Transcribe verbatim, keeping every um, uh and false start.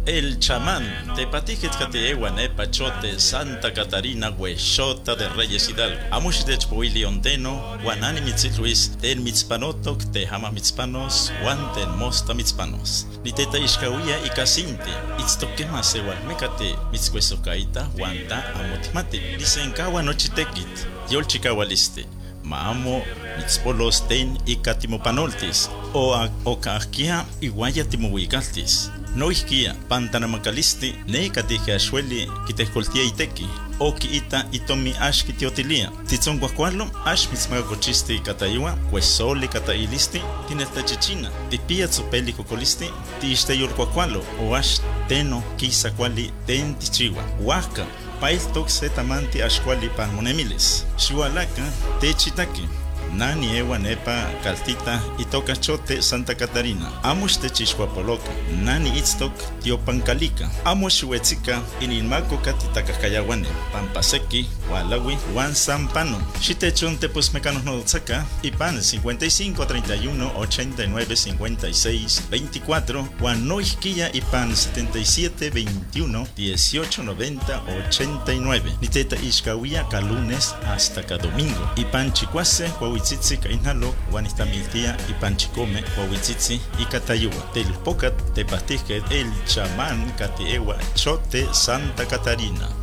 El chamán, tepatijet kateewan epa chote Santa Catarina huexota de Reyes Hidalgo. Amuxitech poili ondeno, guanani mitzitluis, ten mitzpanotok, te hama mitzpanos, guan ten mosta mitzpanos. Niteta ishkawia y casinti, itztokema sewalmecate, mitzcuesocaita, guanta amotimati. Disenkawa nochitekit, yolchikawaliste. Maamo mitzpolos ten y catimopanoltis, o ocaquia iguaya timohuicaltis. No isquia, pantanamacalisti, ne catija xueli, quitescoltia iteki, o quiita itomi ash kitiotilia. Titzon guacualo, ash mitzmagacochisti catayua, cuesoli catailisti, tineltachichina, tipia tzopeli cocolisti, tiiste yolcuacualo, o ash teno quisa quali ten tichiwa. Huaca, pail toxe tamanti ashquali panmonemilis. Xualaca, techitaki. Nani ewa nepa caltita itoka chote Santa Catarina. Amush te chishwapoloka. Nani itztok tiopancalica. Amush huetzika inilmaco katitakayawane. Pampaseki, walawi, wan sampano. Shitechon te pues mecanos no saca. Ipan cincuenta y cinco, treinta y uno, ochenta y nueve, cincuenta y seis, veinticuatro. Wan no isquilla ipan setenta y siete, veintiuno, dieciocho, noventa, ochenta y nueve. Niteta ishkawia ka lunes hasta ka domingo. Ipan chicuase, Huahuitzitzi kainalo, Guanistamiltia y Panchicome, Huahuitzitzi y Catayua. Del Pocat te pastisque el chamán Catiewa Chote Santa Catarina.